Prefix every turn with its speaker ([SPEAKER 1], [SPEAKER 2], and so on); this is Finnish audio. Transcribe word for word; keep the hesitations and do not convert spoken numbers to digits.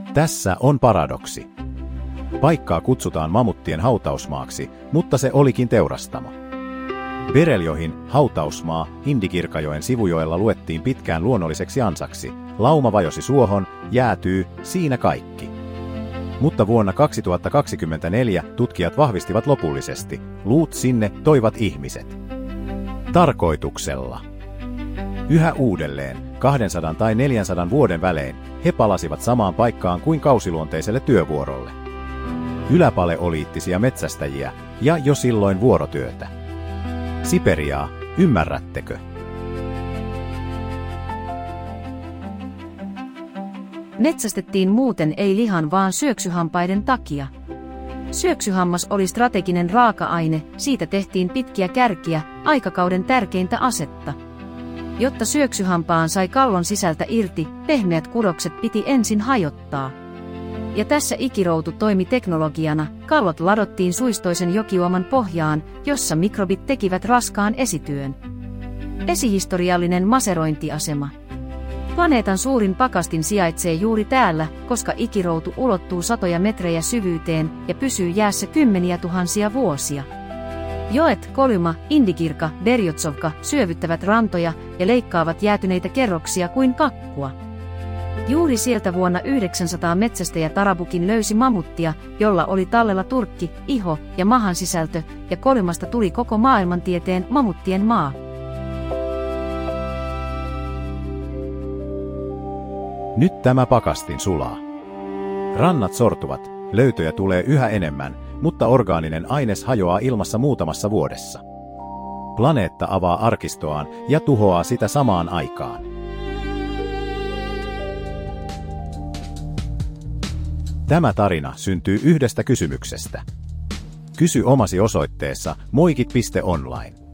[SPEAKER 1] Tässä on paradoksi. Paikkaa kutsutaan mamuttien hautausmaaksi, mutta se olikin teurastamo. Bereljovin hautausmaa Indikirkajoen sivujoella luettiin pitkään luonnolliseksi ansaksi. Lauma vajosi suohon, jäätyy, siinä kaikki. Mutta vuonna kaksituhattakaksikymmentäneljä tutkijat vahvistivat lopullisesti, luut sinne toivat ihmiset. Tarkoituksella. Yhä uudelleen, kahdensadan tai neljänsadan vuoden välein, he palasivat samaan paikkaan kuin kausiluonteiselle työvuorolle. Yläpaleoliittisia metsästäjiä ja jo silloin vuorotyötä. Siperiaa, ymmärrättekö?
[SPEAKER 2] Metsästettiin muuten ei lihan vaan syöksyhampaiden takia. Syöksyhammas oli strateginen raaka-aine, siitä tehtiin pitkiä kärkiä, aikakauden tärkeintä asetta. Jotta syöksyhampaan sai kallon sisältä irti, pehmeät kudokset piti ensin hajottaa. Ja tässä ikiroutu toimi teknologiana, kallot ladottiin suistoisen jokiuoman pohjaan, jossa mikrobit tekivät raskaan esityön. Esihistoriallinen maserointiasema. Planeetan suurin pakastin sijaitsee juuri täällä, koska ikiroutu ulottuu satoja metrejä syvyyteen ja pysyy jäässä kymmeniä tuhansia vuosia. Joet, Kolyma, Indikirka, Berjotsovka syövyttävät rantoja ja leikkaavat jäätyneitä kerroksia kuin kakkua. Juuri sieltä vuonna yhdeksänsataa metsästäjä Tarabukin löysi mamuttia, jolla oli tallella turkki, iho ja mahan sisältö, ja Kolymasta tuli koko maailmantieteen mamuttien maa.
[SPEAKER 1] Nyt tämä pakastin sulaa. Rannat sortuvat, löytöjä tulee yhä enemmän, mutta orgaaninen aines hajoaa ilmassa muutamassa vuodessa. Planeetta avaa arkistoaan ja tuhoaa sitä samaan aikaan. Tämä tarina syntyy yhdestä kysymyksestä. Kysy omasi osoitteessa moikit piste online.